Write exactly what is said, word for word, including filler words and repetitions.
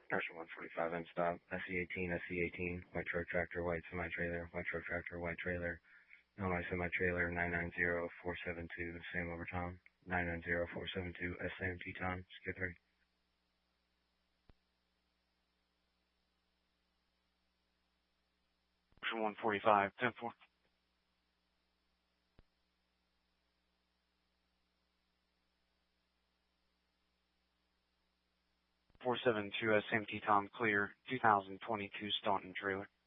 Ocean one forty-five, end stop, S E eighteen, S E eighteen, white truck tractor, white semi-trailer, white truck tractor, white trailer, Illinois semi-trailer, nine nine zero four seven two, same over Tom, nine nine zero four seven two, S M T Tom, skip three. Ocean one forty-five, ten four. four seven two S M T Tom, clear, two thousand twenty-two Staunton trailer.